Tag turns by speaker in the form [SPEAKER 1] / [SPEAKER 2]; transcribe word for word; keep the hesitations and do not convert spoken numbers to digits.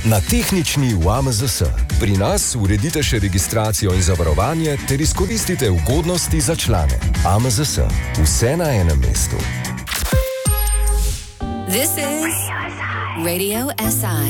[SPEAKER 1] Na tehnični v A M Z S. Pri nas uredite še registracijo in zavarovanje ter izkoristite ugodnosti za člane. A M Z S. Vse na enem mestu.
[SPEAKER 2] This is Radio S I.